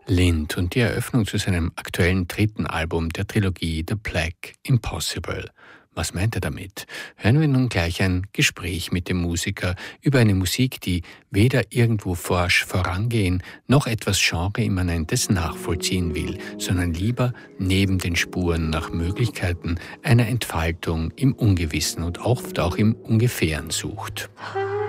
Lind und die Eröffnung zu seinem aktuellen dritten Album der Trilogie The Black Impossible. Was meint er damit? Hören wir nun gleich ein Gespräch mit dem Musiker über eine Musik, die weder irgendwo forsch vorangehen noch etwas Genreimmanentes nachvollziehen will, sondern lieber neben den Spuren nach Möglichkeiten einer Entfaltung im Ungewissen und oft auch im Ungefähren sucht.